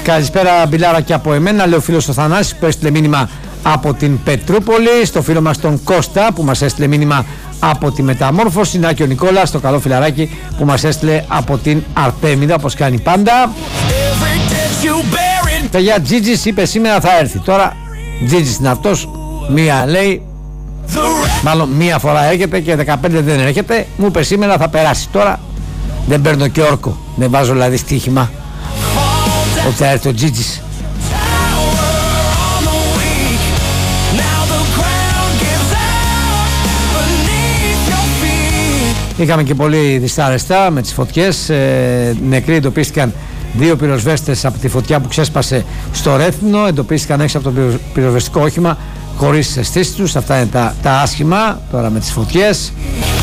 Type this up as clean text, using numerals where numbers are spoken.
Καλησπέρα Μπιλάρα και από εμένα, λέει ο φίλος ο Θανάσης που έστειλε μήνυμα από την Πετρούπολη. Στο φίλο μας τον Κώστα που μας έστειλε μήνυμα από τη Μεταμόρφωση. Να και ο Νικόλας, το καλό φιλαράκι που μας έστειλε από την Αρτέμιδα, όπως κάνει πάντα. Παιδιά, Τζίτζης είπε σήμερα θα έρθει. Τώρα Τζίτζης είναι αυτός, μία λέει, μάλλον μία φορά έρχεται και 15 δεν έρχεται. Μου είπε σήμερα θα περάσει. Τώρα δεν παίρνω και όρκο, δεν βάζω δηλαδή στοίχημα ότι θα έρθει ο Τζίτζης. Είχαμε και πολύ δυσάρεστα με τις φωτιές. Νεκροί εντοπίστηκαν 2 πυροσβέστες από τη φωτιά που ξέσπασε στο Ρέθινο. Εντοπίστηκαν έξω από το πυροσβεστικό όχημα χωρίς αισθήσεις τους. Αυτά είναι τα άσχημα τώρα με τις φωτιές.